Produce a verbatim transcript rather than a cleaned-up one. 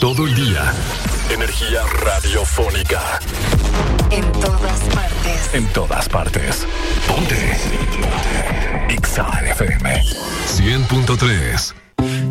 todo el día. Energía radiofónica. En todas partes. En todas partes. Ponte. Ponte. X A F M. cien punto tres.